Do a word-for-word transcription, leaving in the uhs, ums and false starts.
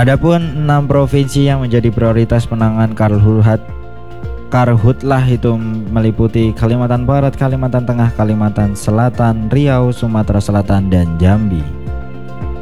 Adapun enam provinsi yang menjadi prioritas penanganan karhutlah karhutlah itu meliputi Kalimantan Barat, Kalimantan Tengah, Kalimantan Selatan, Riau, Sumatera Selatan, dan Jambi.